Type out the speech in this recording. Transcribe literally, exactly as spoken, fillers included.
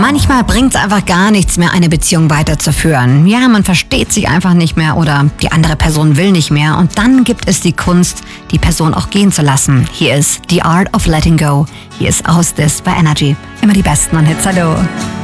Manchmal bringt es einfach gar nichts mehr, eine Beziehung weiterzuführen. Ja, man versteht sich einfach nicht mehr oder die andere Person will nicht mehr. Und dann gibt es die Kunst, die Person auch gehen zu lassen. Hier ist The Art of Letting Go. Hier ist Aus This bei Energy. Immer die besten an Hits. Hallo.